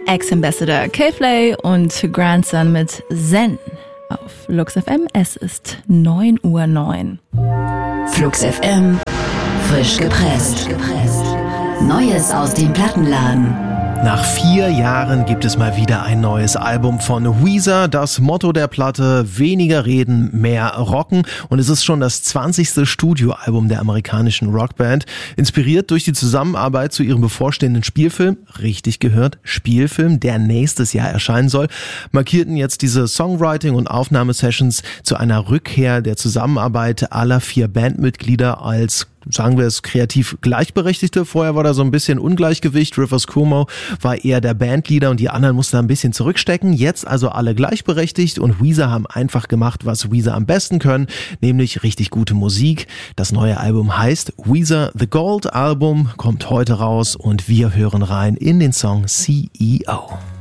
Ex-Ambassador K-Flay und Grandson mit Zen auf Flux FM. Es ist 9:09 Uhr. Flux FM, frisch gepresst. Neues aus dem Plattenladen. Nach 4 Jahren gibt es mal wieder ein neues Album von Weezer. Das Motto der Platte: weniger reden, mehr rocken. Und es ist schon das 20. Studioalbum der amerikanischen Rockband. Inspiriert durch die Zusammenarbeit zu ihrem bevorstehenden Spielfilm, richtig gehört, Spielfilm, der nächstes Jahr erscheinen soll, markierten jetzt diese Songwriting- und Aufnahmesessions zu einer Rückkehr der Zusammenarbeit aller 4 Bandmitglieder als, sagen wir es, kreativ Gleichberechtigte. Vorher war da so ein bisschen Ungleichgewicht. Rivers Cuomo war eher der Bandleader und die anderen mussten da ein bisschen zurückstecken. Jetzt also alle gleichberechtigt und Weezer haben einfach gemacht, was Weezer am besten können, nämlich richtig gute Musik. Das neue Album heißt Weezer The Gold Album, kommt heute raus und wir hören rein in den Song CEO.